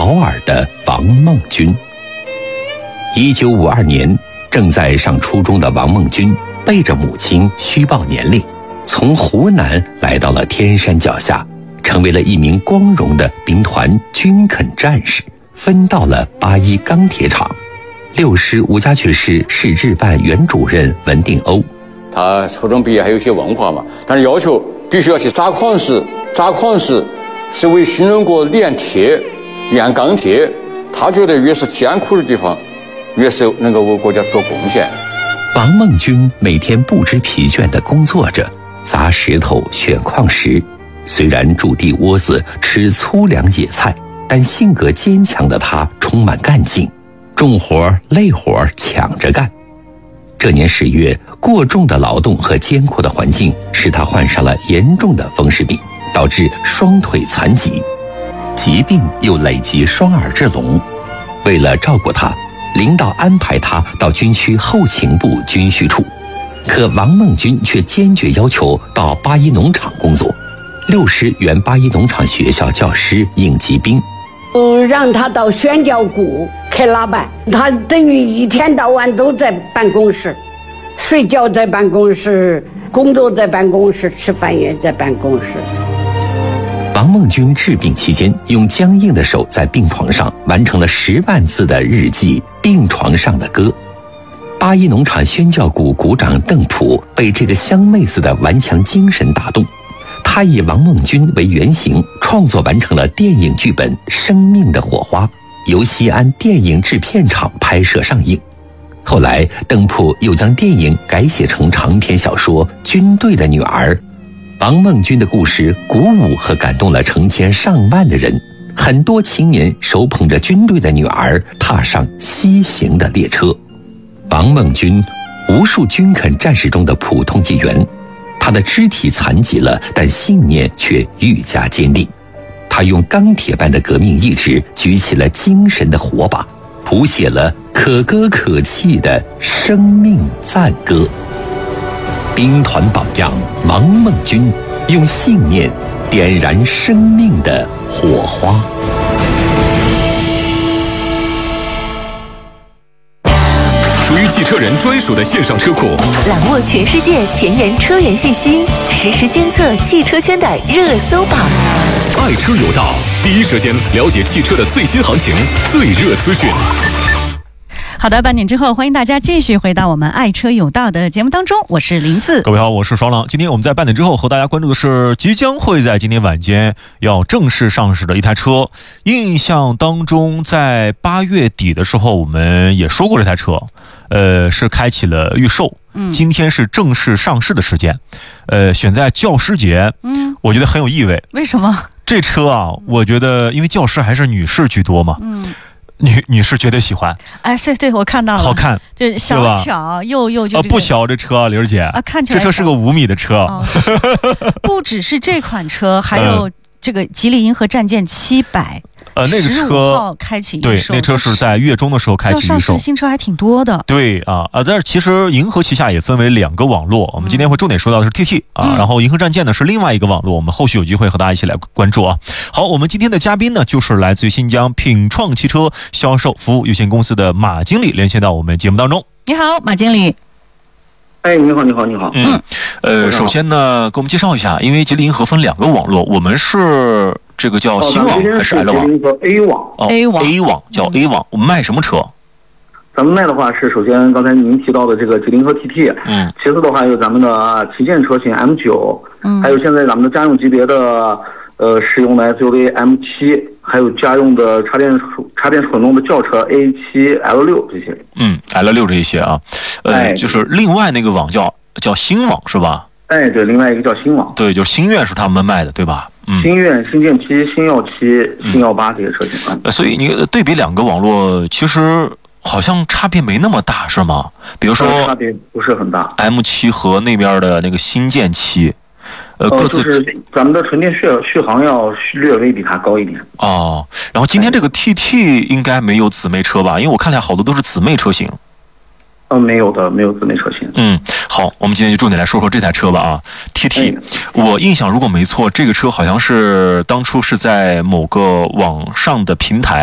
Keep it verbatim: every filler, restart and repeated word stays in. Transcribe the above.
保尔的王梦君。一九五二年，正在上初中的王梦君背着母亲虚报年龄，从湖南来到了天山脚下，成为了一名光荣的兵团军垦战士，分到了八一钢铁厂。六师吴家渠市市治办原主任文定欧， 他初中毕业还有一些文化嘛，但是要求必须要去扎矿石，扎矿石是为新中国炼铁、炼钢铁，他觉得越是艰苦的地方，越是能够为国家做贡献。 王梦君每天不知疲倦地工作着，砸石头、选矿石。虽然住地窝子，吃粗粮野菜，但性格坚强的他充满干劲，重活累活抢着干。这年十月，过重的劳动和艰苦的环境使他患上了严重的风湿病，导致双腿残疾，疾病又累及双耳窒聋。为了照顾他，领导安排他到军区后勤部军需处，可王梦君却坚决要求到八一农场工作。六师原八一农场学校教师应急兵， 嗯，让他到宣教谷开拉班，他等于一天到晚都在办公室，睡觉在办公室，工作在办公室，吃饭也在办公室。 王梦君治病期间，用僵硬的手在病床上完成了十万字的日记《病床上的歌》。八一农场宣教谷谷长邓普被这个香妹子的顽强精神打动，他以王梦君为原型，创作完成了电影剧本《生命的火花》，由西安电影制片厂拍摄上映。后来，邓普又将电影改写成长篇小说《军队的女儿》。王梦君的故事鼓舞和感动了成千上万的人，很多青年手捧着军队的女儿踏上西行的列车。王梦君，无数军垦战士中的普通一员，他的肢体残疾了，但信念却愈加坚定。他用钢铁般的革命意志举起了精神的火把，谱写了可歌可泣的生命赞歌。兵团榜样王梦君，用信念点燃生命的火花。 属于汽车人专属的线上车库， 揽握全世界前沿车源信息，实时监测汽车圈的热搜榜。 爱车有道，第一时间了解汽车的最新行情、最热资讯。 好的，半点之后，欢迎大家继续回到我们爱车有道的节目当中，我是林子。 各位好，我是双狼。今天我们在半点之后和大家关注的是即将会在今天晚间要正式上市的一台车。印象当中，在八月底的时候，我们也说过这台车，呃，是开启了预售。嗯，今天是正式上市的时间，呃，选在教师节，嗯，我觉得很有意味。 为什么？这车啊，我觉得因为教师还是女士居多嘛，嗯。女女士绝对喜欢， 哎，对对，我看到了， 好看， 就小巧又又就、 这个呃、不小这车，玲儿姐啊，看起来这车是个五米的车，哦、 不只是这款车，还有这个吉利银河战舰七百。 呃，那个车开启对，那车是在月中的时候开启预售， 上市新车还挺多的。 对啊啊，但是其实银河旗下也分为两个网络，我们今天会重点说到的是 T T、嗯、啊，然后银河战舰呢是另外一个网络，我们后续有机会和大家一起来关注啊。好，我们今天的嘉宾呢就是来自于新疆品创汽车销售服务有限公司的马经理，连线到我们节目当中。 你好，马经理。 哎，你好，你好，你好。 嗯，呃，首先呢，给我们介绍一下，因为吉利银河分两个网络，我们是这个叫新网还是 L 网？ 吉利银河 A 网。 哦 ，A 网 ，A 网叫 A 网。我们卖什么车？ 咱们卖的话是首先刚才您提到的这个吉利银河 T T， 嗯，其次的话有咱们的旗舰车型 M 九，嗯，还有现在咱们的家用级别的呃使用的 S U V M 七，还有家用的插电插电混动的轿车 A 七 L 六这些。 嗯 ，L 六这一些啊，呃，哎、就是另外那个网叫叫新网是吧？ 哎，对，另外一个叫新网。 对，就是新苑是他们卖的，对吧？ 嗯，新苑、新建七、新耀七、新耀八这些车型啊、 嗯。所以你对比两个网络，其实好像差别没那么大，是吗？比如说， 差别不是很大。 M 七和那边的那个新建七。 呃，各自、呃、就是咱们的纯电续续航要略微比它高一点哦。然后今天这个 T T 应该没有姊妹车吧？因为我看了好多都是姊妹车型。 呃，没有的，没有姊妹车型。 嗯，好，我们今天就重点来说说这台车吧啊 ，T T、哎。我印象如果没错，这个车好像是当初是在某个网上的平台